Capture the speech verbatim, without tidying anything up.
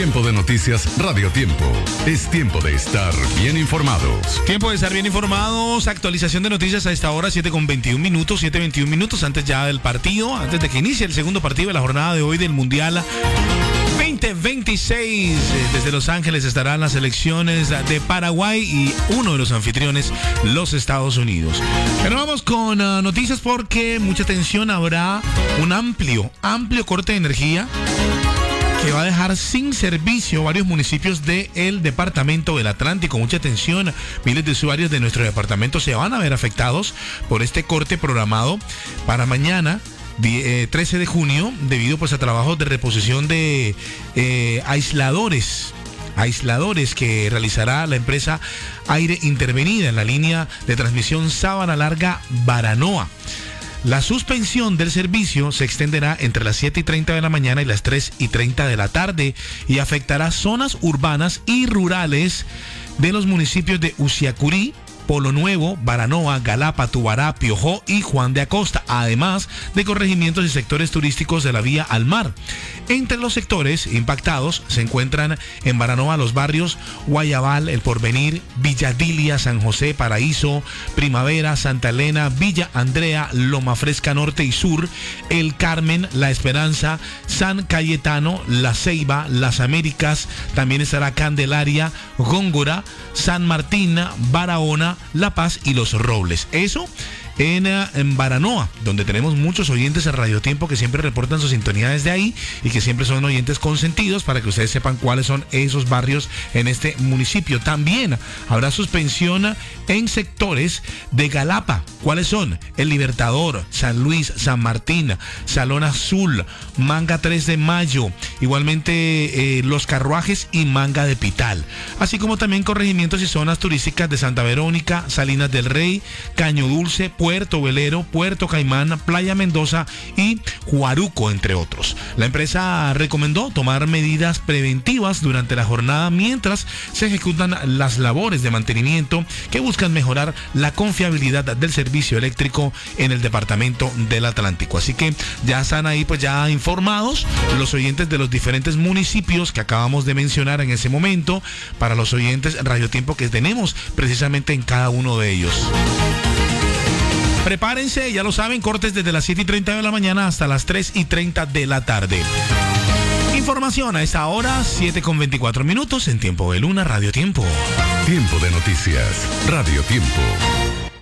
Tiempo de noticias Radio Tiempo. Es tiempo de estar bien informados. Tiempo de estar bien informados. Actualización de noticias a esta hora, siete con veintiún minutos, siete veintiún minutos antes ya del partido, antes de que inicie el segundo partido de la jornada de hoy del Mundial veinte veintiséis. Desde Los Ángeles estarán las selecciones de Paraguay y uno de los anfitriones, los Estados Unidos. Pero vamos con uh, noticias porque mucha atención, habrá un amplio, amplio corte de energía que va a dejar sin servicio varios municipios del departamento del Atlántico. Mucha atención, miles de usuarios de nuestro departamento se van a ver afectados por este corte programado para mañana, trece de junio, debido pues a trabajos de reposición de eh, aisladores. aisladores que realizará la empresa Aire Intervenida en la línea de transmisión Sabana Larga Baranoa. La suspensión del servicio se extenderá entre las siete y treinta de la mañana y las tres y treinta de la tarde y afectará zonas urbanas y rurales de los municipios de Uciacurí, Polo Nuevo, Baranoa, Galapa, Tubará, Piojó y Juan de Acosta, además de corregimientos y sectores turísticos de la vía al mar. Entre los sectores impactados se encuentran en Baranoa los barrios Guayabal, El Porvenir, Villa Dilia, San José, Paraíso, Primavera, Santa Elena, Villa Andrea, Loma Fresca Norte y Sur, El Carmen, La Esperanza, San Cayetano, La Ceiba, Las Américas, también estará Candelaria, Góngora, San Martín, Barahona, La Paz y Los Robles. Eso en, en Baranoa, donde tenemos muchos oyentes en Radio Tiempo que siempre reportan su sintonía desde ahí y que siempre son oyentes consentidos, para que ustedes sepan cuáles son esos barrios en este municipio. También habrá suspensión en sectores de Galapa. ¿Cuáles son? El Libertador, San Luis, San Martín, Salón Azul, Manga tres de Mayo, igualmente eh, Los Carruajes y Manga de Pital, así como también corregimientos y zonas turísticas de Santa Verónica, Salinas del Rey, Caño Dulce, Puerto Velero, Puerto Caimán, Playa Mendoza y Huaruco, entre otros. La empresa recomendó tomar medidas preventivas durante la jornada mientras se ejecutan las labores de mantenimiento que buscan mejorar la confiabilidad del servicio eléctrico en el departamento del Atlántico. Así que ya están ahí pues ya informados los oyentes de los diferentes municipios que acabamos de mencionar en ese momento, para los oyentes Radio Tiempo que tenemos precisamente en cada uno de ellos. Prepárense, ya lo saben, cortes desde las siete y treinta de la mañana hasta las tres y treinta de la tarde. Información a esta hora, siete con veinticuatro minutos en Tiempo de Luna, Radio Tiempo. Tiempo de noticias, Radio Tiempo.